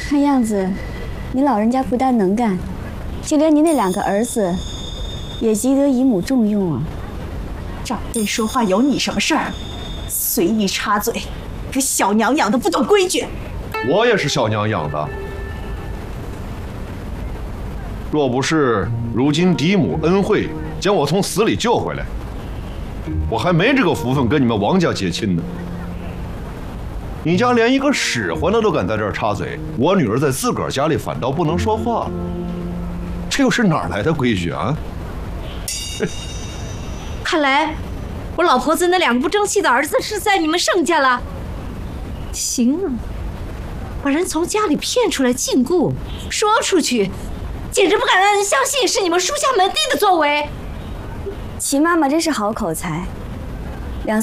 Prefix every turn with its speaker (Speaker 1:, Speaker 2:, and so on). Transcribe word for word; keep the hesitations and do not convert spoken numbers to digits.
Speaker 1: 看样子，你老人家不但能干，就连您那两个儿子，也极得姨母重用啊。
Speaker 2: 长辈说话有你什么事儿？随意插嘴，个小娘养的不懂规矩。
Speaker 3: 我也是小娘养的。若不是如今嫡母恩惠将我从死里救回来，我还没这个福分跟你们王家结亲呢。你家连一个使唤的都敢在这儿插嘴，我女儿在自个儿家里反倒不能说话了，这又是哪儿来的规矩啊？
Speaker 4: 看来我老婆子那两个不争气的儿子是在你们盛家了。行啊，把人从家里骗出来禁锢，说出去，简直不敢让人相信是你们叔下门第的作为。
Speaker 1: 齐妈妈真是好口才。